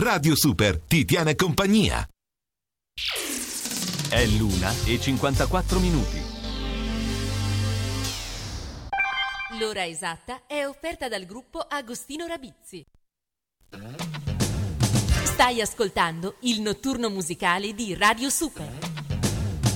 Radio Super ti tiene compagnia. È l'1:54. L'ora esatta è offerta dal gruppo Agostino Rabizzi. Stai ascoltando il notturno musicale di Radio Super.